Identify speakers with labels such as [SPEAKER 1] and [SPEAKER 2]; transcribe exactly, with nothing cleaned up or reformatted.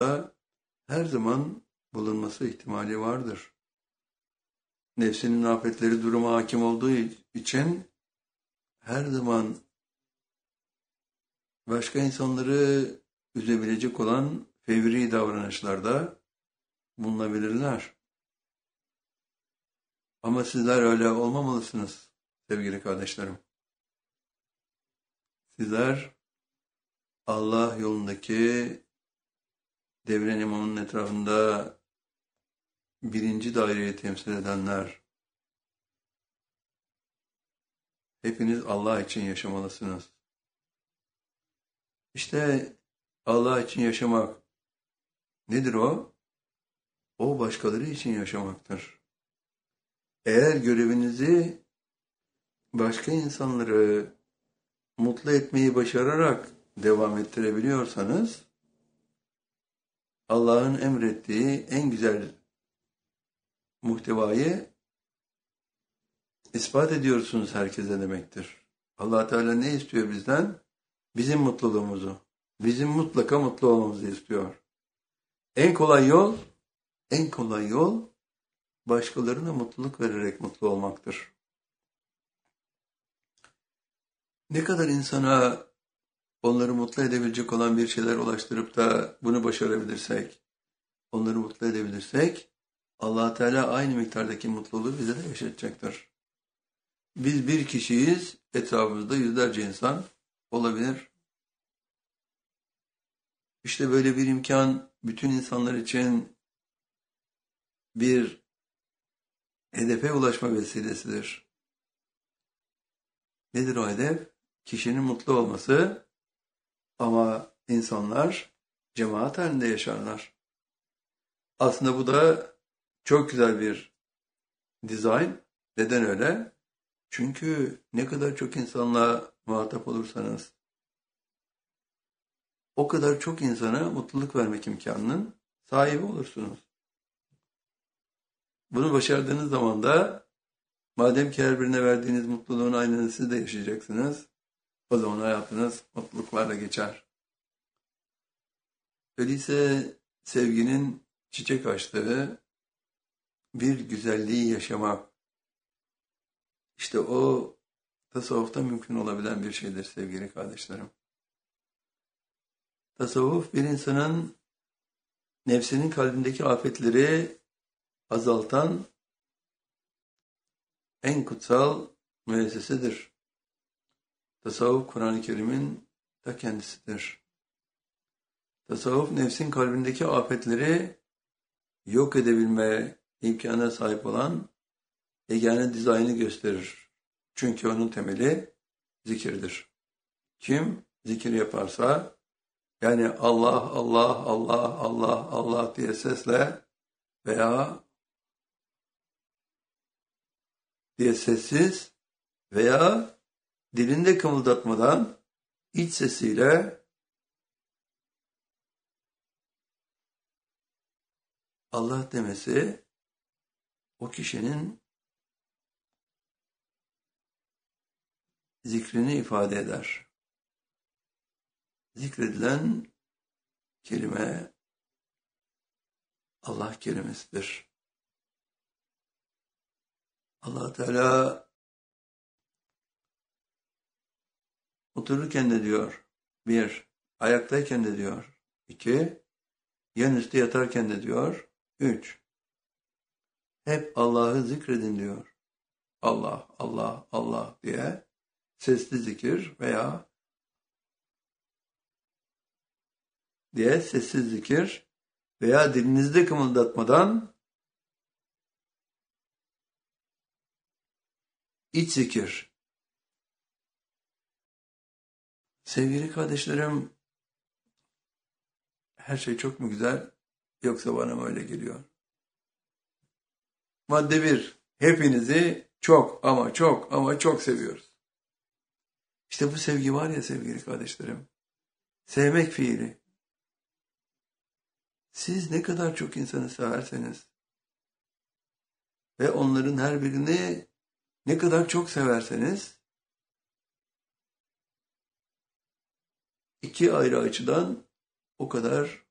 [SPEAKER 1] her zaman bulunması ihtimali vardır. Nefsinin afetleri duruma hakim olduğu için her zaman başka insanları üzebilecek olan fevri davranışlarda bulunabilirler. Ama sizler öyle olmamalısınız sevgili kardeşlerim. Sizler Allah yolundaki devren imamının etrafında birinci daireyi temsil edenler, hepiniz Allah için yaşamalısınız. İşte Allah için yaşamak nedir o? O başkaları için yaşamaktır. Eğer görevinizi başka insanları mutlu etmeyi başararak devam ettirebiliyorsanız, Allah'ın emrettiği en güzel muhtevayı ispat ediyorsunuz herkese demektir. Allah Teala ne istiyor bizden? Bizim mutluluğumuzu, bizim mutlaka mutlu olmamızı istiyor. En kolay yol, en kolay yol başkalarına mutluluk vererek mutlu olmaktır. Ne kadar insana onları mutlu edebilecek olan bir şeyler ulaştırıp da bunu başarabilirsek, onları mutlu edebilirsek, Allah Teala aynı miktardaki mutluluğu bize de yaşatacaktır. Biz bir kişiyiz, etrafımızda yüzlerce insan olabilir. İşte böyle bir imkan bütün insanlar için bir hedefe ulaşma vesilesidir. Nedir o hedef? Kişinin mutlu olması, ama insanlar cemaat halinde yaşarlar. Aslında bu da çok güzel bir dizayn. Neden öyle? Çünkü ne kadar çok insanla muhatap olursanız, o kadar çok insana mutluluk vermek imkanının sahibi olursunuz. Bunu başardığınız zaman da, madem ki her birine verdiğiniz mutluluğun aynını siz de yaşayacaksınız, o zaman hayatınız mutluluklarla geçer. Öyleyse sevginin çiçek açtığı bir güzelliği yaşamak, işte o tasavvufta mümkün olabilen bir şeydir sevgili kardeşlerim. Tasavvuf bir insanın nefsinin kalbindeki afetleri azaltan en kutsal müessesedir. Tasavvuf Kur'an-ı Kerim'in ta kendisidir. Tasavvuf nefsin kalbindeki afetleri yok edebilme imkanına sahip olan yegane dizaynı gösterir. Çünkü onun temeli zikirdir. Kim zikir yaparsa, yani Allah, Allah, Allah, Allah, Allah diye sesle veya diye sessiz veya dilinde kımıldatmadan iç sesiyle Allah demesi o kişinin zikrini ifade eder. Zikredilen kelime Allah kelimesidir. Allah Teala otururken de diyor, bir, ayaktayken de diyor, iki, yan üstü yatarken de diyor, üç, hep Allah'ı zikredin diyor. Allah, Allah, Allah diye sesli zikir veya diye sessiz zikir veya dilinizde kımıldatmadan iç zikir. Sevgili kardeşlerim, her şey çok mu güzel, yoksa bana mı öyle geliyor? Madde bir, hepinizi çok ama çok ama çok seviyoruz. İşte bu sevgi var ya sevgili kardeşlerim, sevmek fiili. Siz ne kadar çok insanı severseniz ve onların her birini ne kadar çok severseniz, iki ayrı açıdan o kadar